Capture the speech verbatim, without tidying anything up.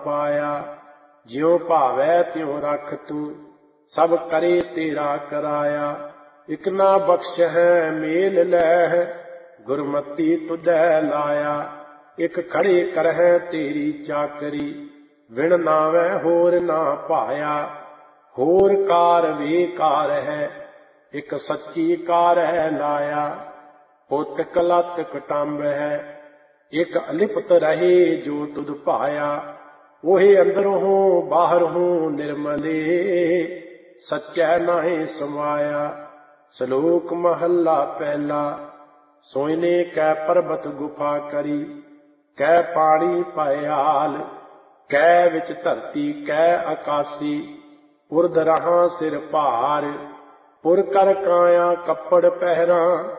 पाया। ज्यों भावै त्यों रख तू, सब करे तेरा कराया। इक ना बख्श है मेल लह, गुरमति तुझै लाया। इक खड़े करहै तेरी चाकरी, विण नावै होर ना पाया। होर कार बेकार है, इक सच्ची कार है लाया। पुत कलत कटंब है, इक अलिपत रहे जो तुध पाया। ओहे अंदरों बाहरों निर्मले, सच्चै नाहीं समाया। श्लोक महला पहला। सोइने कै पर्बत गुफा करी, कै पानी पायाल। कै विच धरती कै आकासी, उर्द रहां सिर भार। पुर कर काया कपड़ पहरां,